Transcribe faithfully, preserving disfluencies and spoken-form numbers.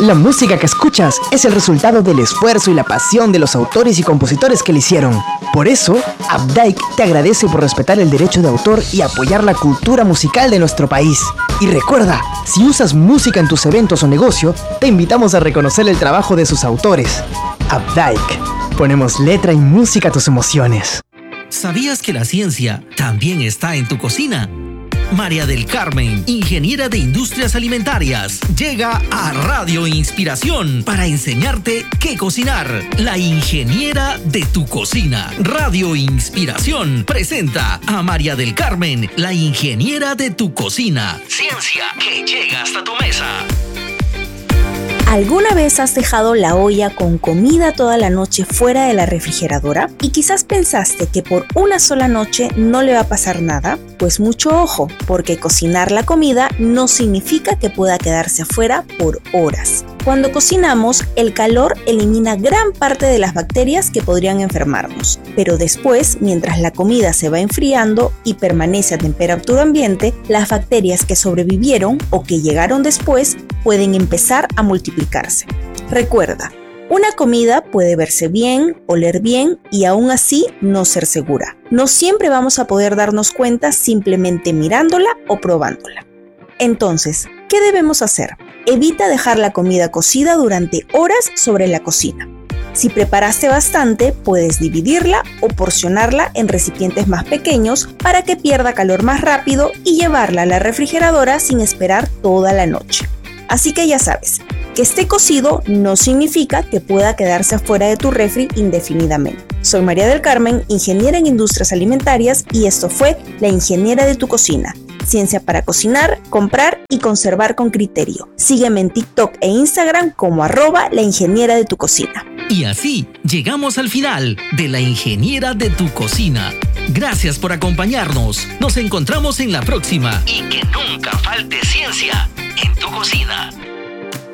La música que escuchas es el resultado del esfuerzo y la pasión de los autores y compositores que la hicieron. Por eso, Updike te agradece por respetar el derecho de autor y apoyar la cultura musical de nuestro país. Y recuerda, si usas música en tus eventos o negocio, te invitamos a reconocer el trabajo de sus autores. Updike. Ponemos letra y música a tus emociones. ¿Sabías que la ciencia también está en tu cocina? María del Carmen, ingeniera de industrias alimentarias, llega a Radio Inspiración para enseñarte qué cocinar. La ingeniera de tu cocina. Radio Inspiración presenta a María del Carmen, la ingeniera de tu cocina. Ciencia que llega hasta tu mesa. ¿Alguna vez has dejado la olla con comida toda la noche fuera de la refrigeradora? Y quizás pensaste que por una sola noche no le va a pasar nada. Pues mucho ojo, porque cocinar la comida no significa que pueda quedarse afuera por horas. Cuando cocinamos, el calor elimina gran parte de las bacterias que podrían enfermarnos. Pero después, mientras la comida se va enfriando y permanece a temperatura ambiente, las bacterias que sobrevivieron o que llegaron después pueden empezar a multiplicarse. Recuerda, una comida puede verse bien, oler bien y aún así no ser segura. No siempre vamos a poder darnos cuenta simplemente mirándola o probándola. Entonces, ¿qué debemos hacer? Evita dejar la comida cocida durante horas sobre la cocina. Si preparaste bastante, puedes dividirla o porcionarla en recipientes más pequeños para que pierda calor más rápido y llevarla a la refrigeradora sin esperar toda la noche. Así que ya sabes, que esté cocido no significa que pueda quedarse afuera de tu refri indefinidamente. Soy María del Carmen, ingeniera en industrias alimentarias, y esto fue La Ingeniera de tu Cocina. Ciencia para cocinar, comprar y conservar con criterio. Sígueme en TikTok e Instagram como arroba la ingeniera de tu cocina. Y así llegamos al final de La Ingeniera de tu Cocina. Gracias por acompañarnos. Nos encontramos en la próxima. Y que nunca falte ciencia en tu cocina.